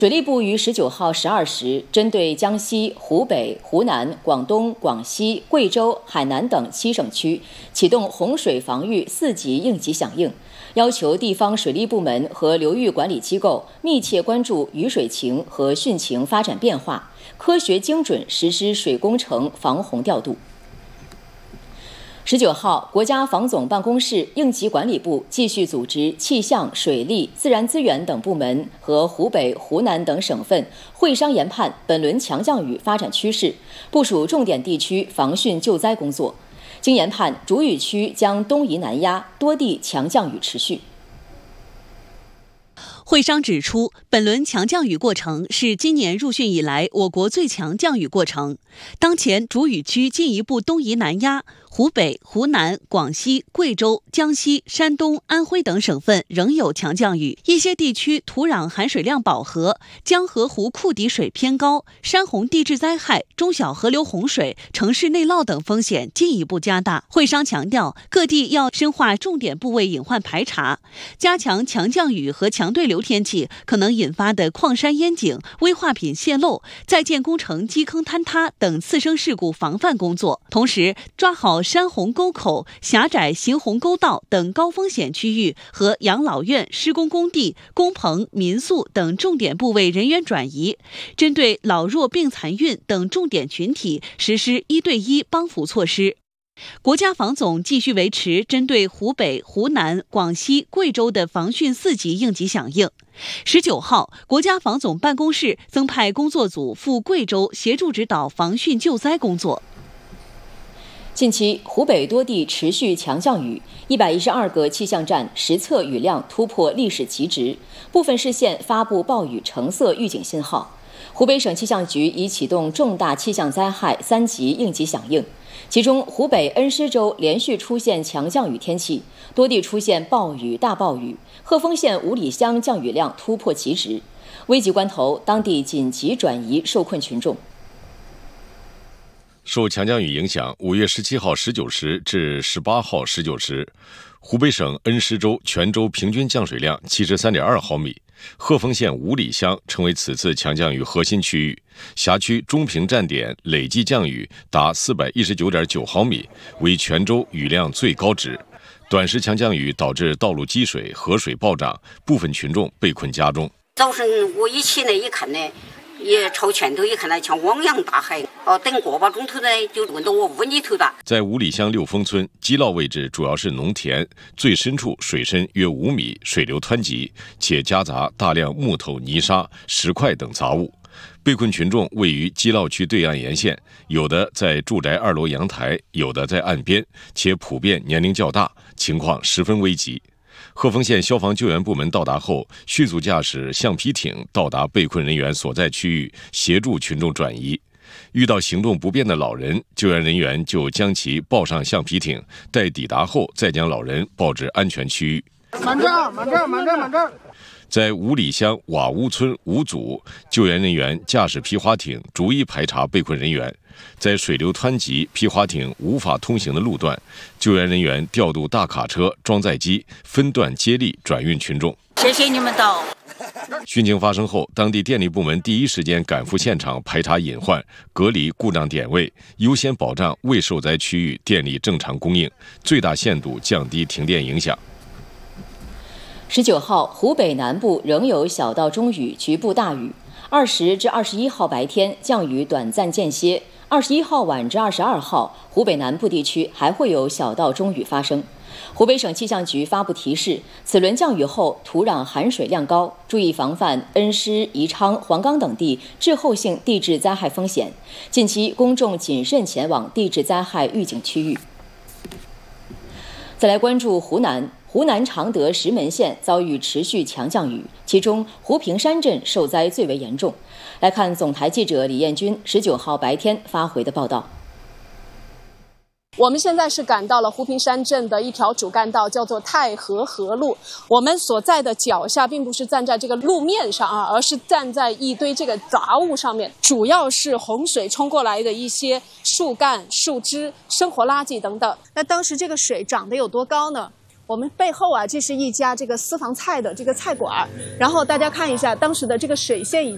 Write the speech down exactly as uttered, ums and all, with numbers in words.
水利部于十九号十二时，针对江西、湖北、湖南、广东、广西、贵州、海南等七省区启动洪水防御四级应急响应，要求地方水利部门和流域管理机构密切关注雨水情和汛情发展变化，科学精准实施水工程防洪调度。十九号，国家防总办公室应急管理部继续组织气象、水利、自然资源等部门和湖北、湖南等省份会商研判本轮强降雨发展趋势，部署重点地区防汛救灾工作。经研判，主雨区将东移南压，多地强降雨持续。 会商指出，本轮强降雨过程是今年入汛以来我国最强降雨过程。当前主雨区进一步东移南压，湖北、湖南、广西、贵州、江西、山东、安徽等省份仍有强降雨，一些地区土壤含水量饱和，江河湖库底水偏高，山洪地质灾害、中小河流洪水、城市内涝等风险进一步加大。会商强调，各地要深化重点部位隐患排查，加强强降雨和强对流天气可能引发的矿山淹井、危化品泄漏、在建工程基坑坍塌等次生事故防范工作，同时抓好山洪沟口、狭窄行洪沟道等高风险区域和养老院、施工工地、工棚、民宿等重点部位人员转移，针对老弱病残孕等重点群体实施一对一帮扶措施。国家防总继续维持针对湖北、湖南、广西、贵州的防汛四级应急响应。十九号，国家防总办公室增派工作组赴贵州协助指导防汛救灾工作。 近期，湖北多地持续强降雨，一百一十二个气象站实测雨量突破历史极值，部分市县发布暴雨橙色预警信号。湖北省气象局已启动重大气象灾害三级应急响应，其中湖北恩施州连续出现强降雨天气，多地出现暴雨、大暴雨，鹤峰县五里乡降雨量突破极值，危急关头，当地紧急转移受困群众。 受强降雨影响，五月十七号十九时至十八号十九时，湖北省恩施州全州平均降水量七十三点二毫米，鹤峰县五里乡成为此次强降雨核心区域，辖区中平站点累计降雨达四百一十九点九毫米，为全州雨量最高值。短时强降雨导致道路积水、河水暴涨，部分群众被困家中。 早上我一起来一看呢，也朝前头一看呢，像汪洋大海。哦，等个把钟头呢，就问到我屋里头了。在五里乡六峰村，基涝位置主要是农田，最深处水深约五米，水流湍急，且夹杂大量木头、泥沙、石块等杂物。被困群众位于基涝区对岸沿线，有的在住宅二楼阳台，有的在岸边，且普遍年龄较大，情况十分危急。鹤峰县消防救援部门到达后，迅速驾驶橡皮艇到达被困人员所在区域，协助群众转移。遇到行动不便的老人，救援人员就将其抱上橡皮艇，待抵达后再将老人抱至安全区域。 满这儿，满这儿，满这儿，满这儿。 在五里乡瓦屋村五组，救援人员驾驶皮划艇逐一排查被困人员。在水流湍急、皮划艇无法通行的路段，救援人员调度大卡车、装载机，分段接力转运群众。 谢谢你们到。 汛情发生后，当地电力部门第一时间赶赴现场排查隐患，隔离故障点位，优先保障未受灾区域电力正常供应，最大限度降低停电影响。 十九号，湖北南部仍有小到中雨，局部大雨。二十至二十一号白天降雨短暂间歇，二十一号晚至二十二号，湖北南部地区还会有小到中雨发生。湖北省气象局发布提示，此轮降雨后土壤含水量高，注意防范恩施、宜昌、黄冈等地滞后性地质灾害风险。近期公众谨慎前往地质灾害预警区域。再来关注湖南。湖南常德石门县遭遇持续强降雨，其中湖平山镇受灾最为严重。来看总台记者李艳军十九号白天发回的报道。 我们现在是赶到了湖平山镇的一条主干道，叫做太和河路。我们所在的脚下并不是站在这个路面上啊，而是站在一堆这个杂物上面，主要是洪水冲过来的一些树干、树枝、生活垃圾等等。那当时这个水涨得有多高呢？我们背后啊，这是一家这个私房菜的这个菜馆，然后大家看一下，当时的这个水线已